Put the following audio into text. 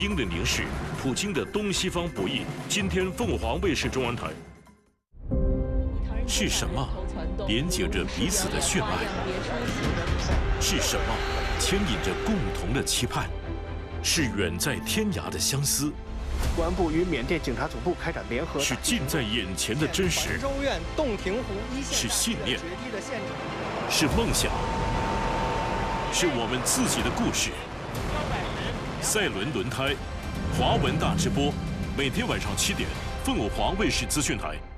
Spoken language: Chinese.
英的凝视，普京的东西方博弈。今天凤凰卫视中文台。是什么连接着彼此的血脉？是什么牵引着共同的期盼？是远在天涯的相思。 公安部与缅甸警察总部开展联合。 是近在眼前的真实。 州院洞庭湖一线。 是信念。是梦想。是我们自己的故事。赛伦轮胎，华文大直播，每天晚上7点，凤凰卫视资讯台。